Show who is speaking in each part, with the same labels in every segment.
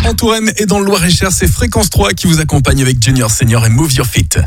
Speaker 1: En Touraine et dans le Loir-et-Cher, c'est Fréquence 3 qui vous accompagne avec Junior Senior et Move Your Feet.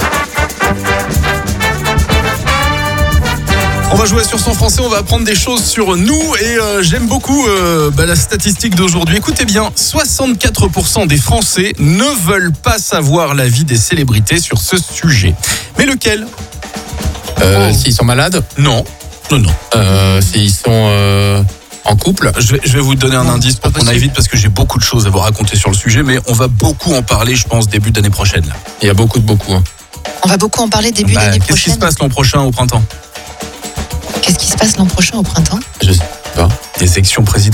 Speaker 1: On va jouer sur son français, on va apprendre des choses sur nous et j'aime beaucoup la statistique d'aujourd'hui. Écoutez bien, 64% des Français ne veulent pas savoir l'avis des célébrités sur ce sujet. Mais lequel ?
Speaker 2: S'ils sont malades ?
Speaker 1: Non.
Speaker 2: S'ils sont en couple ?
Speaker 1: Je vais vous donner un indice pour qu'on aille vite parce que j'ai beaucoup de choses à vous raconter sur le sujet, mais on va beaucoup en parler, je pense, début d'année prochaine. Là.
Speaker 2: Il y a beaucoup. Hein.
Speaker 3: On va beaucoup en parler début d'année prochaine.
Speaker 1: Qu'est-ce qui se passe l'an prochain au printemps ?
Speaker 3: Qu'est-ce qui se passe l'an prochain au printemps ?
Speaker 2: Je sais pas.
Speaker 1: Des élections présidentielles ?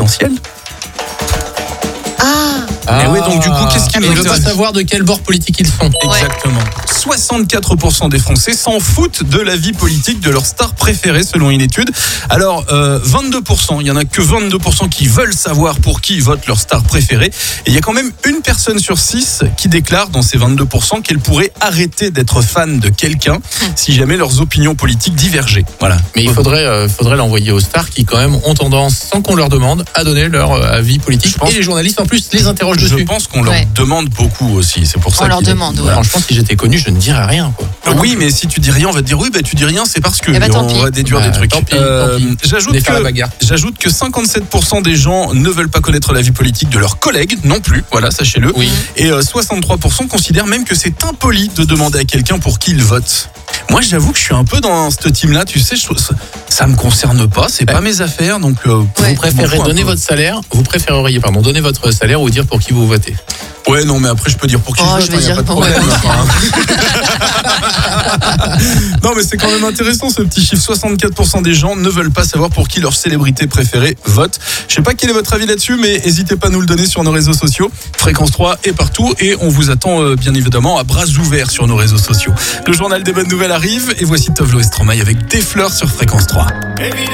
Speaker 1: Et oui, donc du coup, qu'est-ce qui
Speaker 2: ne veut pas savoir de quel bord politique ils sont.
Speaker 1: Exactement. 64% des Français s'en foutent de la vie politique de leur star préférée, selon une étude. Alors, 22%, il y en a que 22% qui veulent savoir pour qui vote leur star préférée. Et il y a quand même une personne sur 6 qui déclare dans ces 22% qu'elle pourrait arrêter d'être fan de quelqu'un si jamais leurs opinions politiques divergeaient. Voilà.
Speaker 2: Mais il faudrait l'envoyer aux stars qui quand même ont tendance, sans qu'on leur demande, à donner leur avis politique. Et les journalistes en plus les interrogent dessus.
Speaker 1: Je pense qu'on leur demande beaucoup aussi. C'est pour ça
Speaker 3: on leur demande. Ouais.
Speaker 2: Franchement, si j'étais connu, je ne dirais rien. Quoi.
Speaker 1: Oui, mais si tu dis rien, on va te dire oui, tu dis rien, c'est parce que on va déduire des trucs.
Speaker 2: Tant pis.
Speaker 1: J'ajoute que 57% des gens ne veulent pas connaître la vie politique de leurs collègues non plus. Voilà, sachez-le.
Speaker 2: Oui.
Speaker 1: Et 63% considèrent même que c'est impoli de demander à quelqu'un pour qui il vote. Moi, j'avoue que je suis un peu dans ce team-là. Tu sais, ça me concerne pas. C'est pas mes affaires. Donc,
Speaker 2: vous préférez donner votre salaire. Vous préféreriez, donner votre salaire ou dire pour qui vous votez.
Speaker 1: Ouais, non, mais après, je peux dire pour qui je vote.
Speaker 3: Je vais dire
Speaker 1: pas de problème. Non, mais c'est quand même intéressant ce petit chiffre. 64% des gens ne veulent pas savoir pour qui leur célébrité préférée vote. Je sais pas quel est votre avis là-dessus, mais n'hésitez pas à nous le donner sur nos réseaux sociaux. Fréquence 3 est partout et on vous attend bien évidemment à bras ouverts sur nos réseaux sociaux. Le journal des bonnes nouvelles arrive et voici Tovlo et Stromae avec des fleurs sur Fréquence 3.